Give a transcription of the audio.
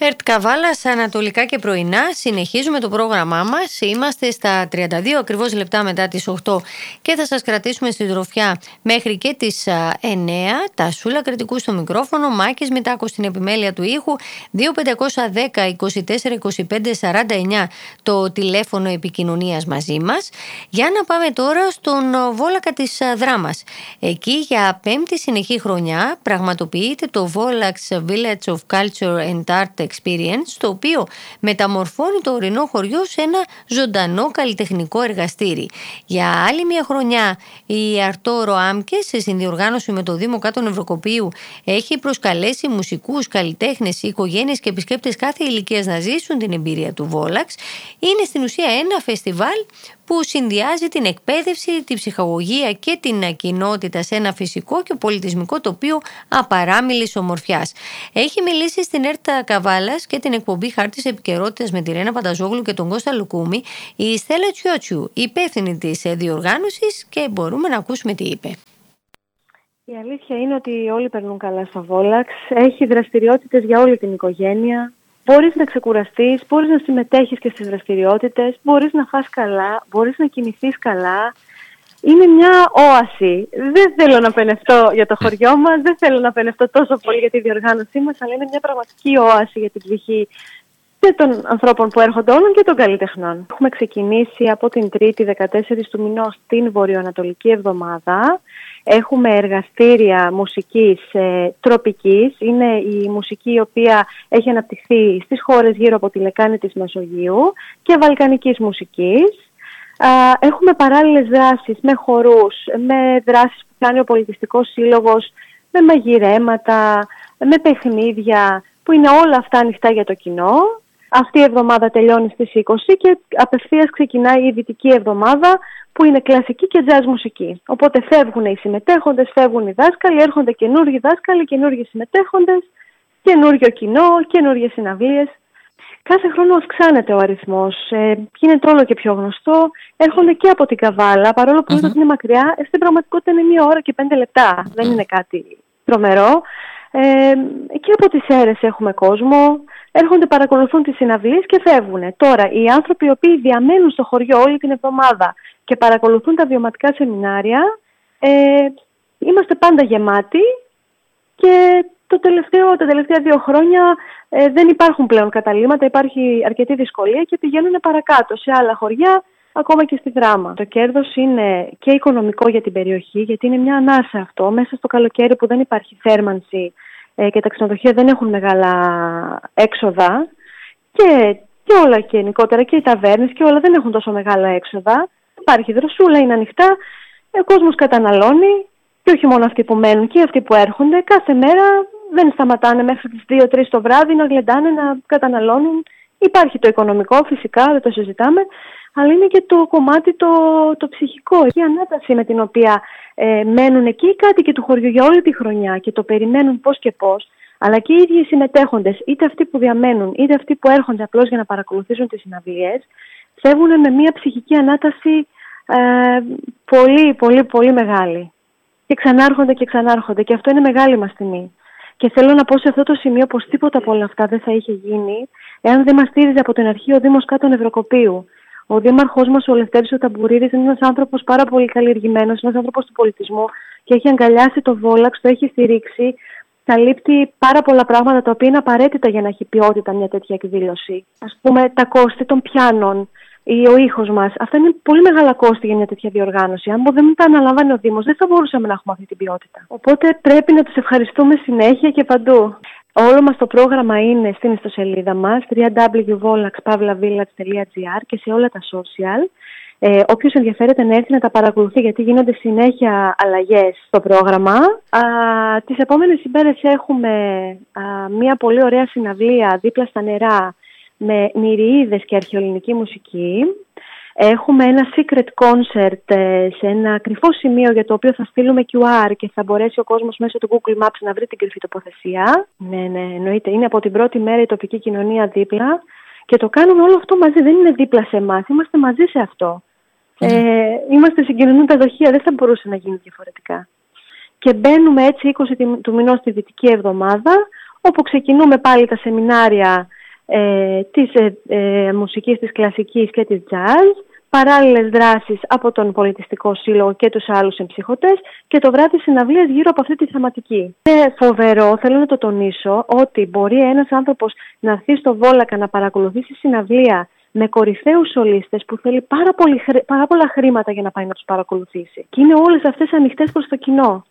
ΕΡΤ Καβάλας, ανατολικά και πρωινά. Συνεχίζουμε το πρόγραμμά μας. Είμαστε στα 32 ακριβώς λεπτά μετά τις 8 και θα σας κρατήσουμε στη τροφιά μέχρι και τις 9. Τασούλα Κρητικού στο μικρόφωνο, Μάκης Μητάκος στην επιμέλεια του ήχου, 2510 24 25 49 το τηλέφωνο επικοινωνίας μαζί μας. Για να πάμε τώρα στον Βόλακα της Δράμας. Εκεί για πέμπτη συνεχή χρονιά πραγματοποιείται το Volax Village of Culture and Art Experience, το οποίο μεταμορφώνει το ορεινό χωριό σε ένα ζωντανό καλλιτεχνικό εργαστήρι. Για άλλη μια χρονιά η Αρτόρο Άμκε, σε συνδιοργάνωση με το Δήμο Κάτω Νευροκοπείου, έχει προσκαλέσει μουσικούς, καλλιτέχνες, οικογένειες και επισκέπτες κάθε ηλικίας να ζήσουν την εμπειρία του Volax. Είναι στην ουσία ένα φεστιβάλ που συνδυάζει την εκπαίδευση, την ψυχαγωγία και την κοινότητα σε ένα φυσικό και πολιτισμικό τοπίο απαράμιλης ομορφιάς. Έχει μιλήσει στην ΕΡΤ Καβάλας και την εκπομπή Χάρτης Επικαιρότητας με τη Ρένα Πανταζόγλου και τον Κώστα Λουκούμη, η Στέλλα Τσιότσιου, υπεύθυνη της διοργάνωσης, και μπορούμε να ακούσουμε τι είπε. Η αλήθεια είναι ότι όλοι περνούν καλά στο Volax. Έχει δραστηριότητες για όλη την οικογένεια. Μπορείς να ξεκουραστείς, μπορείς να συμμετέχεις και στις δραστηριότητες, μπορείς να φας καλά, μπορείς να κοιμηθείς καλά. Είναι μια όαση. Δεν θέλω να πενευτώ για το χωριό μας, δεν θέλω να πενευτώ τόσο πολύ για τη διοργάνωσή μας, αλλά είναι μια πραγματική όαση για την ψυχή και των ανθρώπων που έρχονται όλων και των καλλιτεχνών. Έχουμε ξεκινήσει από την Τρίτη 14 του μηνός την Βορειοανατολική Εβδομάδα. Έχουμε εργαστήρια μουσικής τροπικής. Είναι η μουσική η οποία έχει αναπτυχθεί στις χώρες γύρω από τη λεκάνη της Μεσογείου και βαλκανικής μουσικής. Έχουμε παράλληλες δράσεις με χορούς, με δράσεις που κάνει ο Πολιτιστικός Σύλλογος, με μαγειρέματα, με παιχνίδια, που είναι όλα αυτά ανοιχτά για το κοινό. Αυτή η εβδομάδα τελειώνει στις 20 και απευθείας ξεκινάει η Δυτική Εβδομάδα, που είναι κλασική και jazz μουσική. Οπότε φεύγουν οι συμμετέχοντες, φεύγουν οι δάσκαλοι, έρχονται καινούργιοι δάσκαλοι, καινούργιοι συμμετέχοντες, καινούργιο κοινό, καινούργιες συναυλίες. Κάθε χρόνο αυξάνεται ο αριθμός, γίνεται όλο και πιο γνωστό. Έρχονται και από την Καβάλα, παρόλο που είναι μακριά, στην πραγματικότητα είναι 1 ώρα και 5 λεπτά. Δεν είναι κάτι τρομερό. Και από τις Σέρρες έχουμε κόσμο. Έρχονται, παρακολουθούν τις συναυλίες και φεύγουν. Τώρα, οι άνθρωποι οι οποίοι διαμένουν στο χωριό όλη την εβδομάδα και παρακολουθούν τα βιωματικά σεμινάρια, είμαστε πάντα γεμάτοι και τα τελευταία 2 χρόνια δεν υπάρχουν πλέον καταλύματα, υπάρχει αρκετή δυσκολία και πηγαίνουν παρακάτω σε άλλα χωριά, ακόμα και στη Δράμα. Το κέρδος είναι και οικονομικό για την περιοχή, γιατί είναι μια ανάσα αυτό. Μέσα στο καλοκαίρι που δεν υπάρχει θέρμανση και τα ξενοδοχεία δεν έχουν μεγάλα έξοδα και όλα και γενικότερα και οι ταβέρνες και όλα δεν έχουν τόσο μεγάλα έξοδα. Υπάρχει δροσούλα, είναι ανοιχτά, ο κόσμος καταναλώνει και όχι μόνο αυτοί που μένουν και αυτοί που έρχονται. Κάθε μέρα δεν σταματάνε μέχρι τις 2-3 το βράδυ να γλεντάνε, να καταναλώνουν. Υπάρχει το οικονομικό φυσικά, δεν το συζητάμε, αλλά είναι και το κομμάτι το ψυχικό. Η ανάταση με την οποία μένουν εκεί οι κάτοικοι του χωριού για όλη τη χρονιά και το περιμένουν πώς και πώς, αλλά και οι ίδιοι οι συμμετέχοντες, είτε αυτοί που διαμένουν, είτε αυτοί που έρχονται απλώς για να παρακολουθήσουν τις συναυλίες, φεύγουν με μια ψυχική ανάταση πολύ, πολύ, πολύ μεγάλη. Και ξανάρχονται και ξανάρχονται. Και αυτό είναι μεγάλη μας τιμή. Και θέλω να πω σε αυτό το σημείο πως τίποτα από όλα αυτά δεν θα είχε γίνει εάν δεν μας στήριζε από την αρχή ο Δήμος Κάτω Νευροκοπείου. Ο δήμαρχός μας, ο Λευτέρης ο Ταμπουρίδης, είναι ένας άνθρωπος πάρα πολύ καλλιεργημένος, ένας άνθρωπος του πολιτισμού και έχει αγκαλιάσει το Volax, το έχει στηρίξει. Καλύπτει πάρα πολλά πράγματα τα οποία είναι απαραίτητα για να έχει ποιότητα μια τέτοια εκδήλωση. Ας πούμε, τα κόστη των πιάνων ή ο ήχος μας. Αυτά είναι πολύ μεγάλα κόστη για μια τέτοια διοργάνωση. Αν δεν τα αναλάμβανε ο Δήμος, δεν θα μπορούσαμε να έχουμε αυτή την ποιότητα. Οπότε πρέπει να τους ευχαριστούμε συνέχεια και παντού. Όλο μας το πρόγραμμα είναι στην ιστοσελίδα μας, www.volax.village.gr, και σε όλα τα social. Όποιος ενδιαφέρεται να έρθει να τα παρακολουθεί, γιατί γίνονται συνέχεια αλλαγές στο πρόγραμμα. Τις επόμενες ημέρες έχουμε μια πολύ ωραία συναυλία δίπλα στα νερά με νηριείδες και αρχαιοελληνική μουσική. Έχουμε ένα secret concert σε ένα κρυφό σημείο για το οποίο θα στείλουμε QR και θα μπορέσει ο κόσμος μέσω του Google Maps να βρει την κρυφή τοποθεσία. Ναι, εννοείται. Είναι από την πρώτη μέρα η τοπική κοινωνία δίπλα και το κάνουμε όλο αυτό μαζί. Δεν είναι δίπλα σε εμάς, είμαστε μαζί σε αυτό. Είμαστε συγκοινωνούν τα δοχεία, δεν θα μπορούσε να γίνει διαφορετικά. Και μπαίνουμε έτσι 20 του μηνός στη Δυτική Εβδομάδα, όπου ξεκινούμε πάλι τα σεμινάρια της μουσικής της κλασικής και της jazz, παράλληλες δράσεις από τον Πολιτιστικό Σύλλογο και τους άλλους εμψυχωτές και το βράδυ συναυλίες γύρω από αυτή τη θεματική. Είναι φοβερό, θέλω να το τονίσω, ότι μπορεί ένας άνθρωπος να έρθει στο Βόλακα να παρακολουθήσει συναυλία με κορυφαίους σολίστες που θέλει πάρα πολλά χρήματα για να πάει να τους παρακολουθήσει. Και είναι όλες αυτές ανοιχτές προς το κοινό.